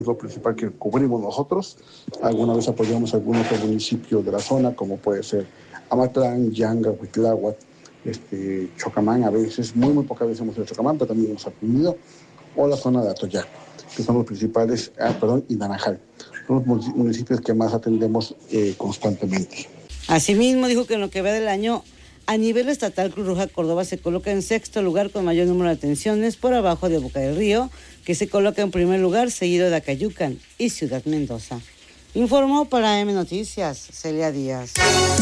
lo principal que cubrimos nosotros. Alguna vez apoyamos algún otro municipio de la zona, como puede ser Amatlán, Yanga, Huitláhuac, Chocamán, a veces, muy pocas veces hemos ido a Chocamán, pero también hemos acudido, o la zona de Atoyac, que son los principales, y Naranjal, son los municipios que más atendemos constantemente. Asimismo, dijo que en lo que va del año, a nivel estatal, Cruz Roja Córdoba se coloca en sexto lugar con mayor número de atenciones, por abajo de Boca del Río, que se coloca en primer lugar, seguido de Acayucan y Ciudad Mendoza. Informó para AM Noticias, Celia Díaz.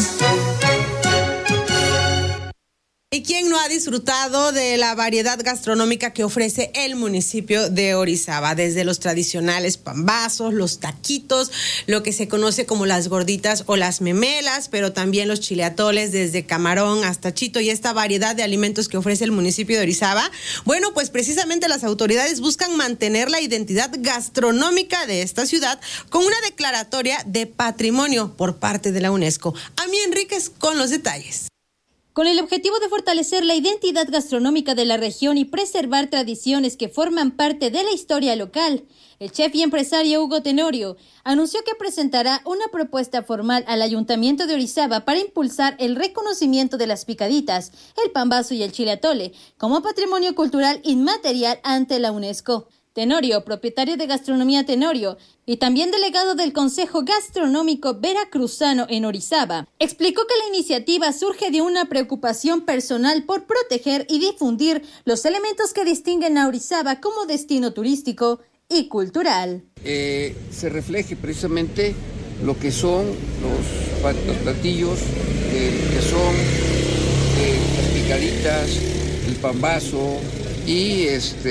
¿Y quién no ha disfrutado de la variedad gastronómica que ofrece el municipio de Orizaba? Desde los tradicionales pambazos, los taquitos, lo que se conoce como las gorditas o las memelas, pero también los chileatoles, desde camarón hasta chito, y esta variedad de alimentos que ofrece el municipio de Orizaba. Bueno, pues precisamente las autoridades buscan mantener la identidad gastronómica de esta ciudad con una declaratoria de patrimonio por parte de la UNESCO. Ami Enríquez con los detalles. Con el objetivo de fortalecer la identidad gastronómica de la región y preservar tradiciones que forman parte de la historia local, el chef y empresario Hugo Tenorio anunció que presentará una propuesta formal al Ayuntamiento de Orizaba para impulsar el reconocimiento de las picaditas, el pambazo y el chile atole como patrimonio cultural inmaterial ante la UNESCO. Tenorio, propietario de Gastronomía Tenorio y también delegado del Consejo Gastronómico Veracruzano en Orizaba, explicó que la iniciativa surge de una preocupación personal por proteger y difundir los elementos que distinguen a Orizaba como destino turístico y cultural. Se refleje precisamente lo que son los platillos, que son las picaditas, el pambazo y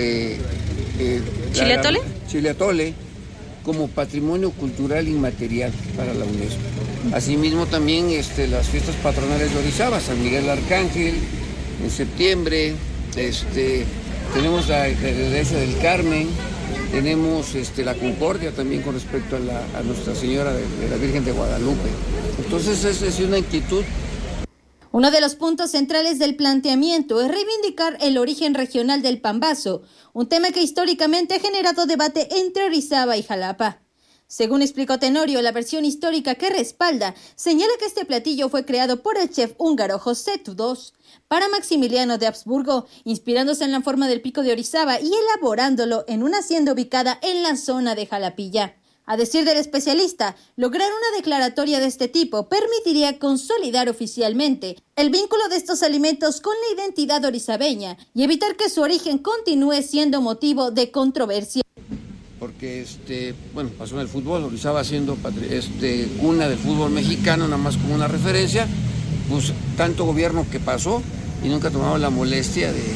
¿Chile atole? Chile atole como patrimonio cultural inmaterial para la UNESCO. Asimismo también las fiestas patronales de Orizaba, San Miguel Arcángel, en septiembre, tenemos la iglesia del Carmen, tenemos la Concordia también con respecto a Nuestra Señora de la Virgen de Guadalupe. Entonces es una inquietud. Uno de los puntos centrales del planteamiento es reivindicar el origen regional del pambazo, un tema que históricamente ha generado debate entre Orizaba y Jalapa. Según explicó Tenorio, la versión histórica que respalda señala que este platillo fue creado por el chef húngaro José Tudós para Maximiliano de Habsburgo, inspirándose en la forma del pico de Orizaba y elaborándolo en una hacienda ubicada en la zona de Jalapilla. A decir del especialista, lograr una declaratoria de este tipo permitiría consolidar oficialmente el vínculo de estos alimentos con la identidad orizabeña y evitar que su origen continúe siendo motivo de controversia. Porque, pasó en el fútbol, Orizaba siendo cuna del fútbol mexicano, nada más como una referencia, pues tanto gobierno que pasó y nunca tomaron la molestia de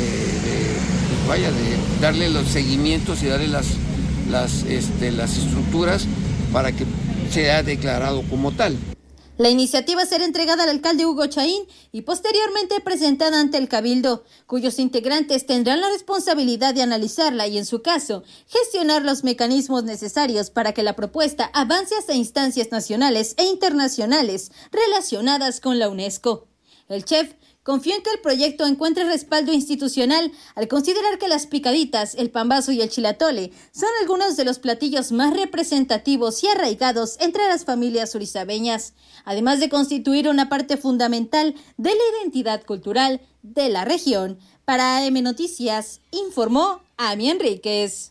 darle los seguimientos y darle las estructuras para que sea declarado como tal. La iniciativa será entregada al alcalde Hugo Chaín y posteriormente presentada ante el Cabildo, cuyos integrantes tendrán la responsabilidad de analizarla y, en su caso, gestionar los mecanismos necesarios para que la propuesta avance hasta instancias nacionales e internacionales relacionadas con la UNESCO. El chef confió en que el proyecto encuentre respaldo institucional al considerar que las picaditas, el pambazo y el chile atole son algunos de los platillos más representativos y arraigados entre las familias orizabeñas, además de constituir una parte fundamental de la identidad cultural de la región. Para AM Noticias, informó Ami Enríquez.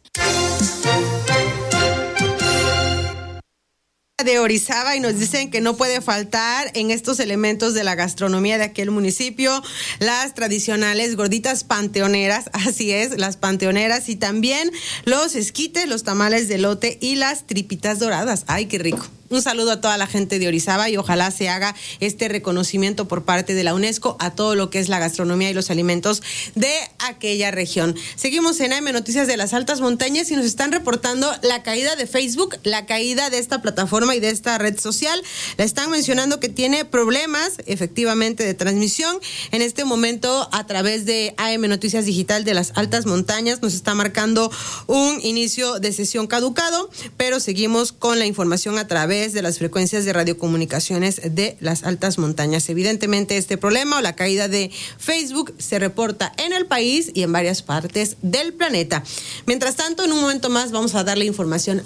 De Orizaba, y nos dicen que no puede faltar en estos elementos de la gastronomía de aquel municipio las tradicionales gorditas panteoneras, así es, las panteoneras, y también los esquites, los tamales de elote y las tripitas doradas. ¡Ay, qué rico! Un saludo a toda la gente de Orizaba y ojalá se haga este reconocimiento por parte de la UNESCO a todo lo que es la gastronomía y los alimentos de aquella región. Seguimos en AM Noticias de las Altas Montañas y nos están reportando la caída de Facebook, la caída de esta plataforma y de esta red social. La están mencionando que tiene problemas efectivamente de transmisión. En este momento, a través de AM Noticias Digital de las Altas Montañas, nos está marcando un inicio de sesión caducado, pero seguimos con la información a través través de las frecuencias de radiocomunicaciones de las altas montañas. Evidentemente, este problema o la caída de Facebook se reporta en el país y en varias partes del planeta. Mientras tanto, en un momento más vamos a darle información